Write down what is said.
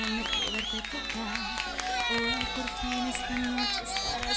poderte tocar. Hoy por fin esta noche estarás